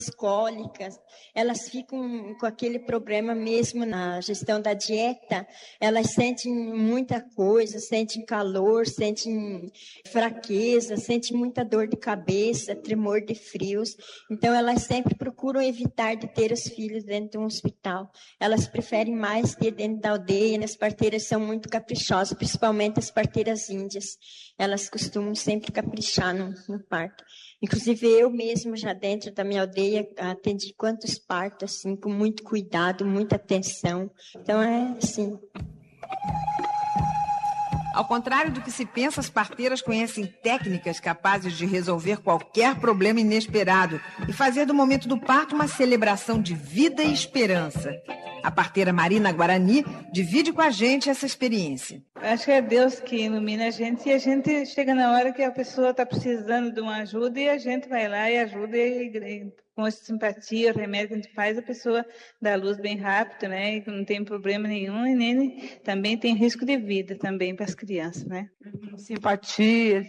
cólicas, elas ficam com aquele problema mesmo na gestão da dieta, elas sentem muita coisa, sentem calor, sentem fraqueza, sentem muita dor de cabeça, tremor de frios, então elas sempre procuram evitar de ter os filhos dentro de um hospital, elas preferem mais ter dentro da aldeia, as parteiras são muito caprichosas, principalmente as parteiras índias, elas costumam sempre caprichar no parto. Inclusive, eu mesmo, já dentro da minha aldeia, atendi quantos partos, assim, com muito cuidado, muita atenção. Então, é assim. Ao contrário do que se pensa, as parteiras conhecem técnicas capazes de resolver qualquer problema inesperado e fazer do momento do parto uma celebração de vida e esperança. A parteira Marina Guarani divide com a gente essa experiência. Acho que é Deus que ilumina a gente e a gente chega na hora que a pessoa está precisando de uma ajuda e a gente vai lá e ajuda e com essa simpatia, o remédio que a gente faz, a pessoa dá luz bem rápido, né? E não tem problema nenhum e nem também tem risco de vida também para as crianças, né? Simpatia,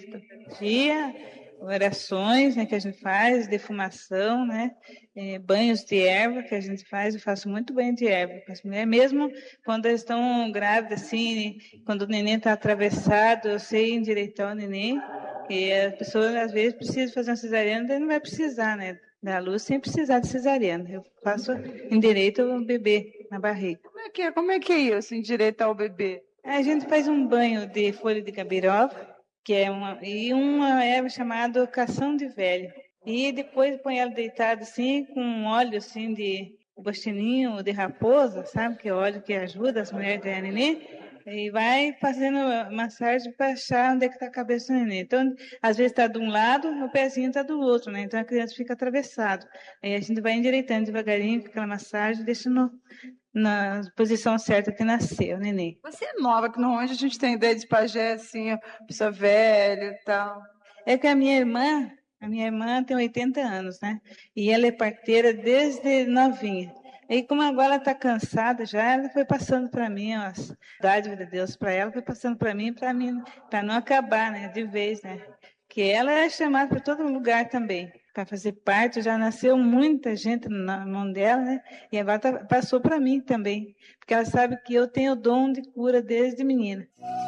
orações, né, que a gente faz, defumação, né, banhos de erva que a gente faz, eu faço muito banho de erva com as mulheres, mesmo quando elas estão grávidas, assim, quando o neném está atravessado, eu sei endireitar o neném, e a pessoa às vezes precisa fazer uma cesariana, daí não vai precisar, né, dar luz sem precisar de cesariana, eu faço endireito o bebê na barriga. Como é que é isso, endireitar o bebê? A gente faz um banho de folha de gabirova, que é uma erva chamada cação de velho. E depois põe ela deitada assim, com um óleo assim de gostininho de raposa, sabe? Que é óleo que ajuda as mulheres a ter neném. E vai fazendo massagem para achar onde é que está a cabeça do neném. Então, às vezes está de um lado, o pezinho está do outro, né? Então a criança fica atravessado. Aí a gente vai endireitando devagarinho com aquela massagem, deixa na posição certa que nasceu, neném. Você é nova, que normalmente a gente tem ideia de pajé, assim, pessoa velha e tal. É que a minha irmã tem 80 anos, né? E ela é parteira desde novinha. E como agora ela está cansada já, ela foi passando para mim, a dádiva de Deus para ela, foi passando para mim, para não acabar, né? De vez, né? Que ela é chamada para todo lugar também. Para fazer parte, já nasceu muita gente na mão dela, né? E agora passou para mim também, porque ela sabe que eu tenho o dom de cura desde menina.